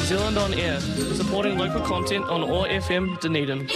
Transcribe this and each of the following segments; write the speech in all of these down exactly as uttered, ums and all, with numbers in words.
Zealand On Air, supporting local content on O A R F M Dunedin.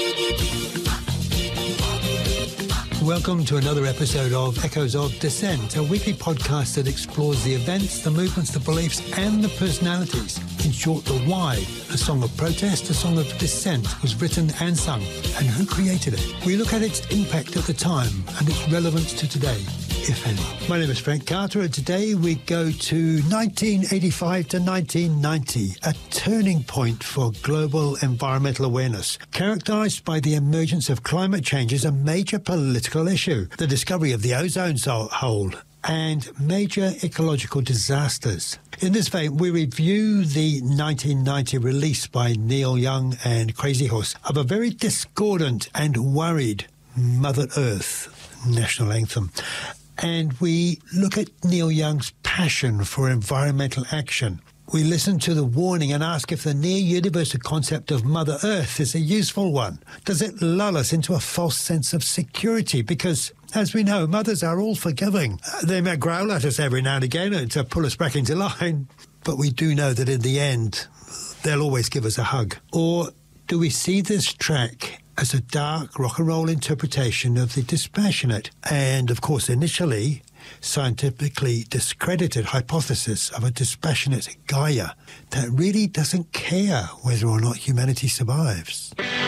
Welcome to another episode of Echoes of Dissent, a weekly podcast that explores the events, the movements, the beliefs and the personalities. In short, the why a song of protest, a song of dissent was written and sung, and who created it. We look at its impact at the time and its relevance to today, if any. My name is Frank Carter, and today we go to nineteen eighty-five to nineteen ninety, a turning point for global environmental awareness, characterised by the emergence of climate change as a major political issue, the discovery of the ozone hole, and major ecological disasters. In this vein, we review the nineteen ninety release by Neil Young and Crazy Horse of a very discordant and worried Mother Earth national anthem. And we look at Neil Young's passion for environmental action. We listen to the warning and ask if the near-universal concept of Mother Earth is a useful one. Does it lull us into a false sense of security? Because, as we know, mothers are all forgiving. They may growl at us every now and again to pull us back into line, but we do know that in the end, they'll always give us a hug. Or do we see this track as a dark rock and roll interpretation of the dispassionate and, of course, initially scientifically discredited hypothesis of a dispassionate Gaia that really doesn't care whether or not humanity survives?